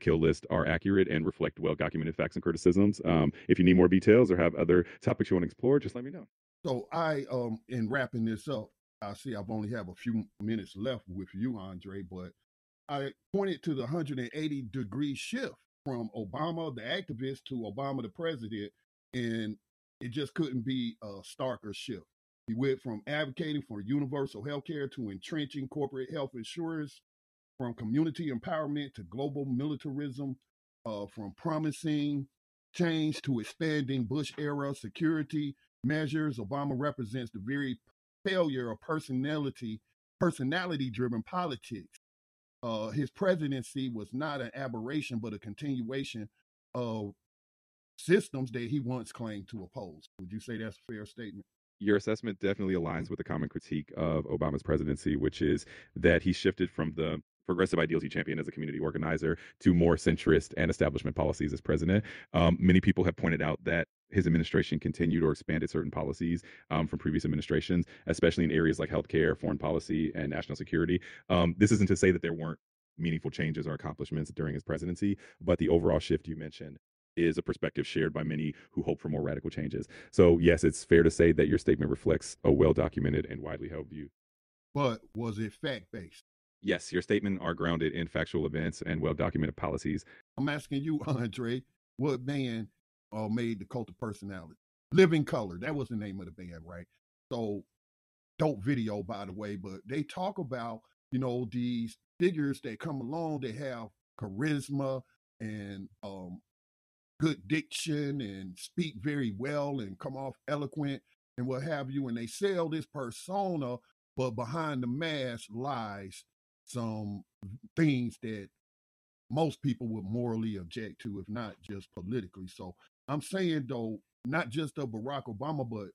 kill list are accurate and reflect well documented facts and criticisms. If you need more details or have other topics you want to explore, just let me know. So in wrapping this up, I see I've only have a few minutes left with you, Andre, but I pointed to the 180-degree shift from Obama, the activist, to Obama, the president, and it just couldn't be a starker shift. He went from advocating for universal health care to entrenching corporate health insurers, from community empowerment to global militarism, from promising change to expanding Bush era security measures. Obama represents the very failure of personality driven politics. His presidency was not an aberration, but a continuation of systems that he once claimed to oppose. Would you say that's a fair statement? Your assessment definitely aligns with the common critique of Obama's presidency, which is that he shifted from the progressive ideals he championed as a community organizer to more centrist and establishment policies as president. Many people have pointed out that his administration continued or expanded certain policies from previous administrations, especially in areas like healthcare, foreign policy, and national security. This isn't to say that there weren't meaningful changes or accomplishments during his presidency, but the overall shift you mentioned is a perspective shared by many who hope for more radical changes. So, yes, it's fair to say that your statement reflects a well documented and widely held view. But was it fact based? Yes, your statement are grounded in factual events and well documented policies. I'm asking you, Andre, what band made the Cult of Personality? Living Color, that was the name of the band, right? So, dope video, by the way, but they talk about, these figures that come along, they have charisma and good diction and speak very well and come off eloquent and what have you. And they sell this persona, but behind the mask lies some things that most people would morally object to, if not just politically. So I'm saying though, not just of Barack Obama, but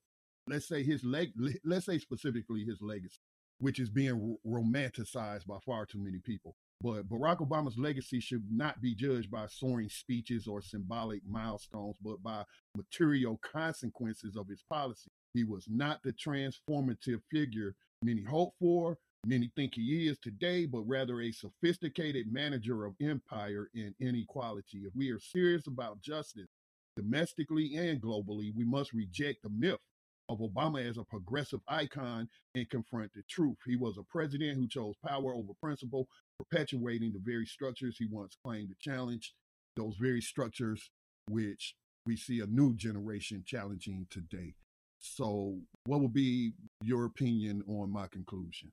let's say specifically his legacy, which is being romanticized by far too many people. But Barack Obama's legacy should not be judged by soaring speeches or symbolic milestones, but by material consequences of his policy. He was not the transformative figure many hope for, many think he is today, but rather a sophisticated manager of empire and inequality. If we are serious about justice, domestically and globally, we must reject the myth of Obama as a progressive icon and confront the truth. He was a president who chose power over principle, perpetuating the very structures he once claimed to challenge, those very structures which we see a new generation challenging today. So, what would be your opinion on my conclusion?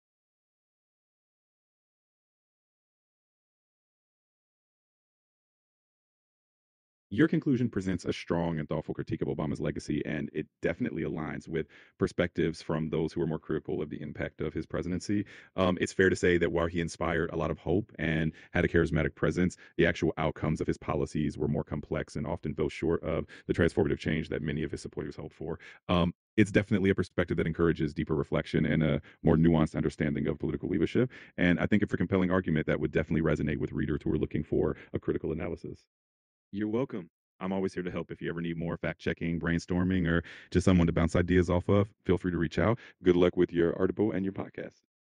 Your conclusion presents a strong and thoughtful critique of Obama's legacy, and it definitely aligns with perspectives from those who are more critical of the impact of his presidency. It's fair to say that while he inspired a lot of hope and had a charismatic presence, the actual outcomes of his policies were more complex and often fell short of the transformative change that many of his supporters hoped for. It's definitely a perspective that encourages deeper reflection and a more nuanced understanding of political leadership. And I think it's a compelling argument that would definitely resonate with readers who are looking for a critical analysis. You're welcome. I'm always here to help. If you ever need more fact checking, brainstorming, or just someone to bounce ideas off of, feel free to reach out. Good luck with your article and your podcast.